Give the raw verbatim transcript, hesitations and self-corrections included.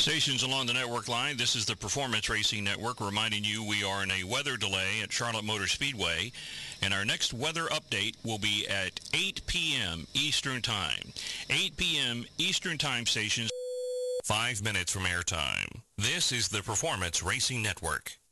Stations along the network line, this is the Performance Racing Network reminding you we are in a weather delay at Charlotte Motor Speedway, and our next weather update will be at eight p.m. Eastern Time. eight p.m. Eastern Time stations, five minutes from airtime. This is the Performance Racing Network.